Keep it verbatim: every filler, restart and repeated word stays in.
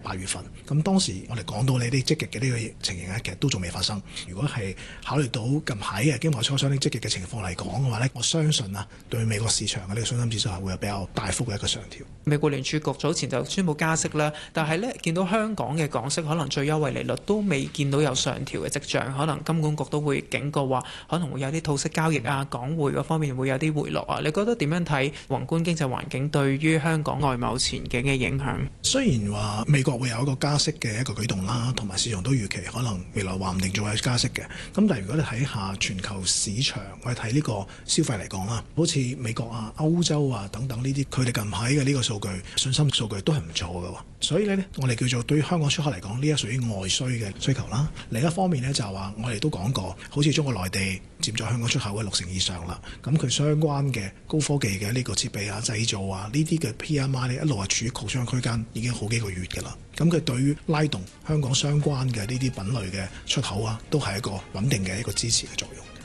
八月份。咁當時我哋講到呢啲積極嘅呢個情形咧，其實都仲未發生。如果係考慮到近排嘅經貿磋商呢積極嘅情況嚟講嘅話呢，我相信啊，對美國市場嘅呢個信心指數係會有比較大幅嘅一個上調。 美國聯儲局早前就宣布加息啦，但係咧見到香港嘅港息可能最優惠利率都未見到有上調嘅跡象，可能金管局都會警告話可能會有啲套息交易啊，港匯嗰方面會有啲回落啊。你覺得點樣睇宏觀經濟環境對於香港外貿前景嘅影響？ 雖然話美國會有一個加息嘅一個舉動啦，同埋市場都預期可能未來話唔定仲有加息嘅。咁但係如果你睇下全球市場，我哋睇呢個消費嚟講啦，好似美國啊、歐洲啊等等呢啲，佢哋近排嘅呢個數據信心數據都係唔錯嘅。所以呢，我哋叫做對於香港出口嚟講，呢一屬於外需嘅需求啦。另一方面呢，就係話我哋都講過，好似中國內地佔咗香港出口嘅六成以上啦。咁佢相關嘅高科技嘅呢個設備啊、製造啊呢啲嘅 P M I 呢，一路係處於擴張區間，已經好幾個月嘅啦。咁佢對於拉動香港相關嘅呢啲品類嘅出口啊，都係一個穩定嘅一個支持嘅作用。